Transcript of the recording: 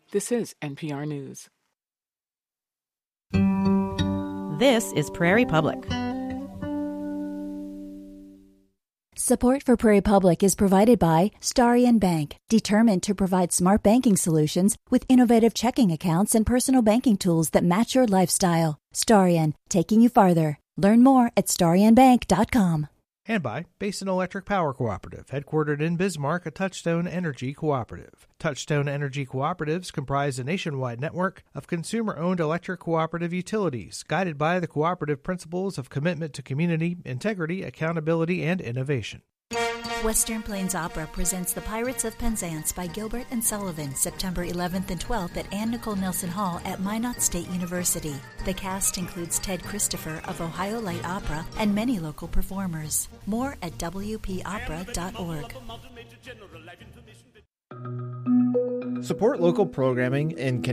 This is NPR News. This is Prairie Public. Support for Prairie Public is provided by Starion Bank, determined to provide smart banking solutions with innovative checking accounts and personal banking tools that match your lifestyle. Starion, taking you farther. Learn more at starionbank.com. And by Basin Electric Power Cooperative, headquartered in Bismarck, a Touchstone Energy cooperative. Touchstone Energy cooperatives comprise a nationwide network of consumer-owned electric cooperative utilities, guided by the cooperative principles of commitment to community, integrity, accountability, and innovation. Western Plains Opera presents The Pirates of Penzance by Gilbert and Sullivan, September 11th and 12th at Anne Nicole Nelson Hall at Minot State University. The cast includes Ted Christopher of Ohio Light Opera and many local performers. More at wpopera.org. Support local programming in